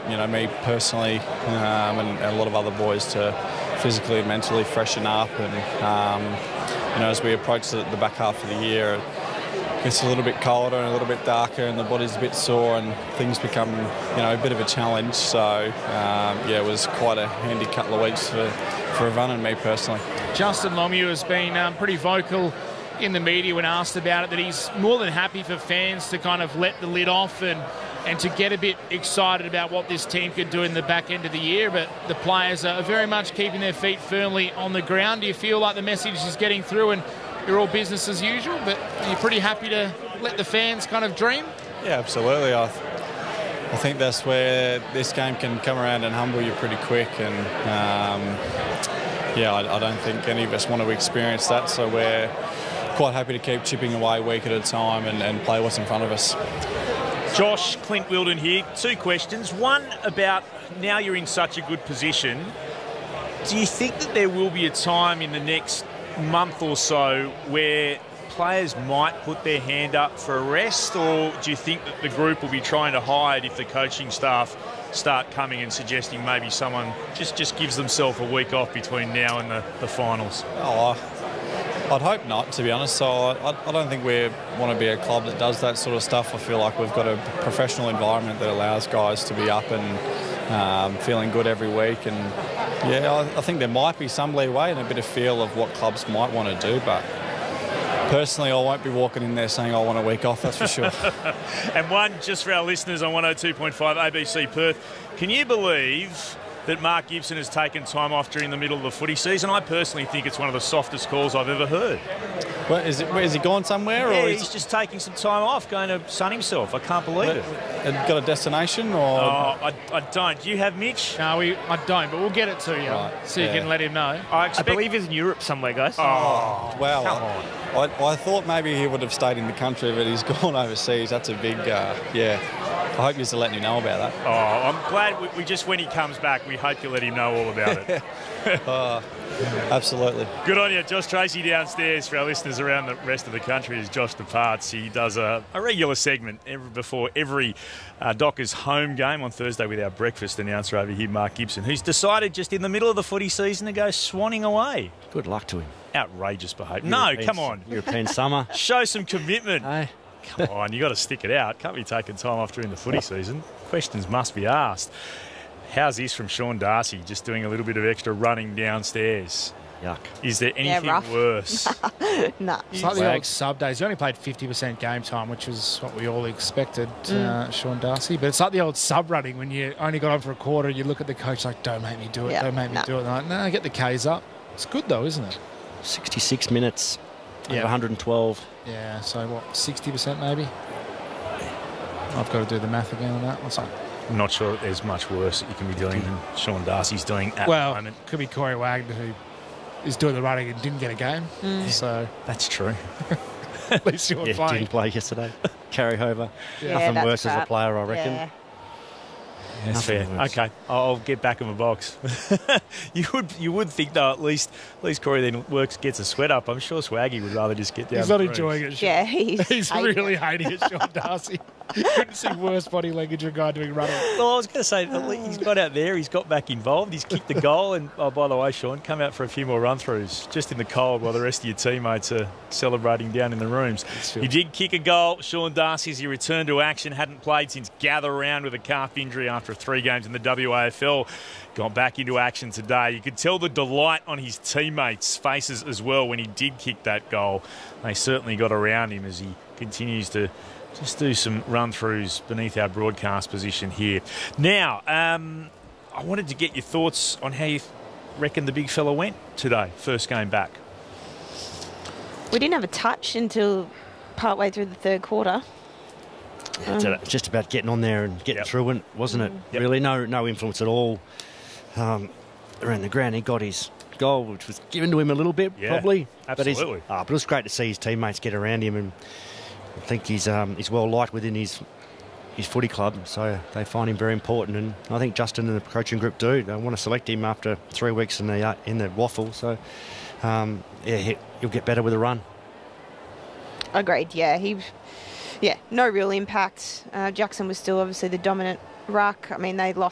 me personally and a lot of other boys to physically and mentally freshen up. And, as we approach the back half of the year, it's a little bit colder and a little bit darker and the body's a bit sore and things become, a bit of a challenge. So, it was quite a handy couple of weeks for Evan and me personally. Justin Longmuir has been pretty vocal in the media when asked about it, that he's more than happy for fans to kind of let the lid off and to get a bit excited about what this team could do in the back end of the year. But the players are very much keeping their feet firmly on the ground. Do you feel like the message is getting through and you're all business as usual, but you're pretty happy to let the fans kind of dream? Yeah, absolutely. I think that's where this game can come around and humble you pretty quick. And, I don't think any of us want to experience that. So we're quite happy to keep chipping away week at a time and play what's in front of us. Josh, Clint Wilden here. 2 questions. One about now you're in such a good position. Do you think that there will be a time in the next month or so where players might put their hand up for a rest, or do you think that the group will be trying to hide if the coaching staff start coming and suggesting maybe someone just gives themselves a week off between now and the finals? I'd hope not, to be honest. So I don't think we want to be a club that does that sort of stuff. I feel like we've got a professional environment that allows guys to be up and feeling good every week. And I think there might be some leeway and a bit of feel of what clubs might want to do, but personally I won't be walking in there saying I want a week off, that's for sure. And one just for our listeners on 102.5 ABC Perth, can you believe that Mark Gibson has taken time off during the middle of the footy season? I personally think it's one of the softest calls I've ever heard. Well, is he gone somewhere? Yeah, or he's just taking some time off, going to sun himself. I can't believe it. Got a destination? Or? Oh, I don't. Do you have, Mitch? No, I don't, but we'll get it to you so you can let him know. I believe he's in Europe somewhere, guys. Oh, wow. Come on. I thought maybe he would have stayed in the country, but he's gone overseas. That's a big, I hope you're letting him know about that. Oh, I'm glad we just, when he comes back, we hope you let him know all about it. Absolutely. Good on you. Josh Tracy downstairs. For our listeners around the rest of the country is Josh Departs. He does a regular segment before every Dockers home game on Thursday with our breakfast announcer over here, Mark Gibson, who's decided just in the middle of the footy season to go swanning away. Good luck to him. Outrageous behaviour. No, come on. European summer. Show some commitment. Hey. Come on, you got to stick it out. Can't be taking time off during the footy season. Questions must be asked. How's this from Sean Darcy, just doing a little bit of extra running downstairs? Yuck. Is there anything worse? No. It's like the old sub days. He only played 50% game time, which was what we all expected, Sean Darcy. But it's like the old sub running when you only got on for a quarter and you look at the coach like, don't make me do it, don't make me do it. And I'm like, no, get the Ks up. It's good though, isn't it? 66 minutes. Yeah. 112. Yeah, so what, 60% maybe? I've got to do the math again on that. What's that? I'm not sure that there's much worse that you can be doing than Sean Darcy's doing at the moment. Could be Corey Wagner, who is doing the running and didn't get a game. So that's true. At least you're playing. Didn't play yesterday. Carry over. Yeah, nothing worse as a player, I reckon. Yeah. That's fair. Okay, I'll get back in my box. You would think though at least Corey then gets a sweat up. I'm sure Swaggy would rather just get down. He's not enjoying it. Yeah, he's really hating it, Sean Darcy. Couldn't see worse body language of a guy doing running. Well, I was going to say, he's got out there, he's got back involved, he's kicked the goal, and by the way, Sean, come out for a few more run-throughs just in the cold while the rest of your teammates are celebrating down in the rooms. He did kick a goal. Sean Darcy, as he returned to action, hadn't played since gather round with a calf injury after 3 games in the WAFL. Got back into action today. You could tell the delight on his teammates' faces as well when he did kick that goal. They certainly got around him as he continues to just do some run-throughs beneath our broadcast position here. Now, I wanted to get your thoughts on how you reckon the big fella went today, first game back. We didn't have a touch until partway through the third quarter. It's just about getting on there and getting through it, wasn't it? Really, no influence at all around the ground. He got his goal, which was given to him a little bit, probably. Absolutely. But it was great to see his teammates get around him, and I think he's well liked within his footy club, so they find him very important. And I think Justin and the coaching group do. They want to select him after 3 weeks in the waffle. So he'll get better with a run. Agreed. Yeah, no real impact. Jackson was still obviously the dominant ruck. I mean, they lost